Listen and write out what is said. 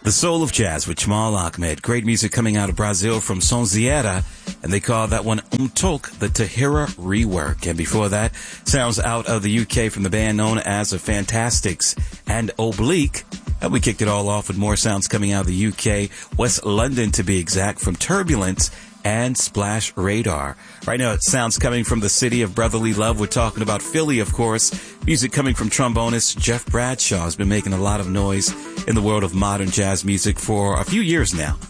The Soul of Jazz with Jamal Ahmed. Great music coming out of Brazil from Sonzeira, and they call that one Tok, the Tahira rework. And before that, sounds out of the UK from the band known as the Fantastics and Oblique. And we kicked it all off with more sounds coming out of the UK, West London to be exact, from Turbulence and Splash Radar. Right now, it sounds coming from the city of brotherly love. We're talking about Philly, of course. Music coming from trombonist Jeff Bradshaw has been making a lot of noise in the world of modern jazz music for a few years now.